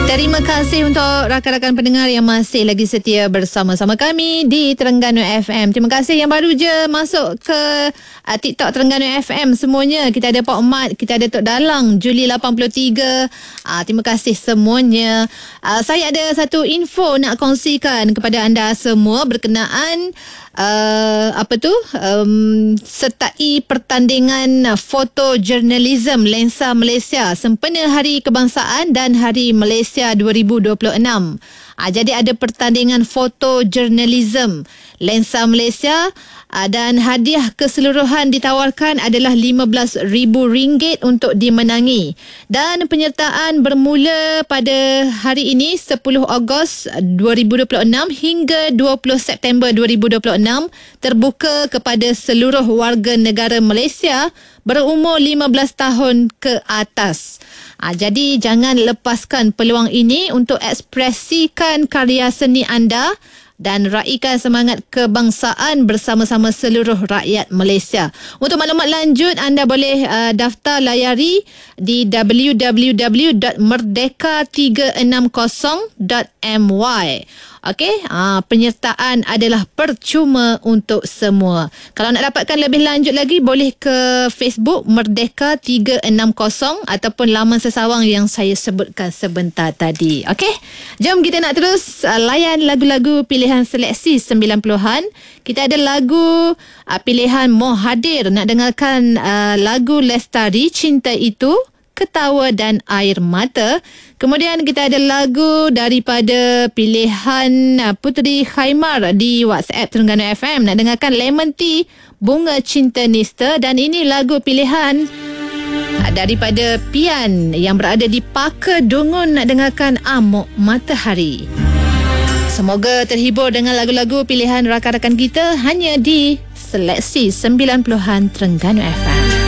Terima kasih untuk rakan-rakan pendengar yang masih lagi setia bersama-sama kami di Terengganu FM. Terima kasih yang baru je masuk ke TikTok Terengganu FM semuanya. Kita ada Pak Mat, kita ada Tok Dalang, Juli 83. Terima kasih semuanya. Saya ada satu info nak kongsikan kepada anda semua berkenaan sertai pertandingan fotojurnalism Lensa Malaysia sempena Hari Kebangsaan dan Hari Malaysia 2026. Jadi ada pertandingan fotojurnalism Lensa Malaysia dan hadiah keseluruhan ditawarkan adalah RM15,000 untuk dimenangi. Dan penyertaan bermula pada hari ini 10 Ogos 2026 hingga 20 September 2026, terbuka kepada seluruh warga negara Malaysia berumur 15 tahun ke atas. Jadi jangan lepaskan peluang ini untuk ekspresikan karya seni anda dan raikan semangat kebangsaan bersama-sama seluruh rakyat Malaysia. Untuk maklumat lanjut, anda boleh daftar layari di www.merdeka360.my. Okey, penyertaan adalah percuma untuk semua. Kalau nak dapatkan lebih lanjut lagi, boleh ke Facebook Merdeka 360 ataupun laman sesawang yang saya sebutkan sebentar tadi. Okey, jom kita nak terus layan lagu-lagu pilihan seleksi 90-an. Kita ada lagu pilihan Mohadir. Nak dengarkan lagu Lestari, Cinta Itu, Ketawa dan Air Mata. Kemudian kita ada lagu daripada pilihan Puteri Khaimar di WhatsApp Terengganu FM. Nak dengarkan Lemon Tea, Bunga Cinta Nista. Dan ini lagu pilihan daripada Pian yang berada di Paka Dungun. Nak dengarkan Amuk Matahari. Semoga terhibur dengan lagu-lagu pilihan rakan-rakan kita hanya di Seleksi 90-an Terengganu FM.